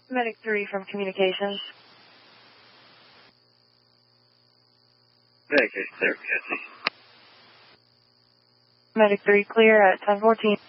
Medic 3 from Communications. Medic, clear, Cassie. Medic 3 clear at 1014.